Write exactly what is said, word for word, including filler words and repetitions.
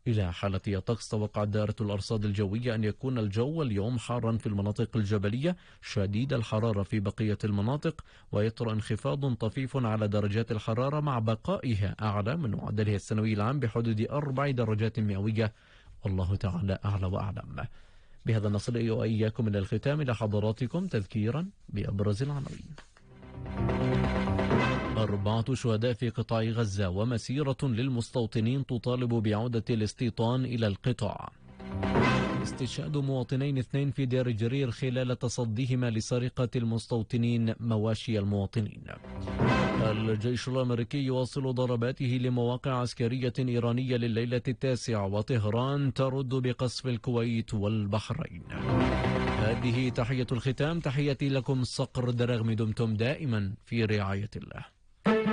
إلى حالة الطقس، توقعت دائرة الأرصاد الجوية أن يكون الجو اليوم حارا في المناطق الجبلية شديد الحرارة في بقية المناطق، ويطرأ انخفاض طفيف على درجات الحرارة مع بقائها أعلى من معدلها السنوي العام بحدود أربع درجات مئوية، والله تعالى أعلى وأعلم. بهذا نصل وإياكم إلى الختام، إلى حضراتكم تذكيرا بأبرز العناوين. أربعة شهداء في قطاع غزة ومسيرة للمستوطنين تطالب بعودة الاستيطان إلى القطاع. استشهاد مواطنين اثنين في دير جرير خلال تصديهما لسرقة المستوطنين مواشي المواطنين. الجيش الأمريكي يواصل ضرباته لمواقع عسكرية إيرانية لليلة التاسعة، وطهران ترد بقصف الكويت والبحرين. هذه تحية الختام، تحياتي لكم صقر دراغم، دمتم دائما في رعاية الله.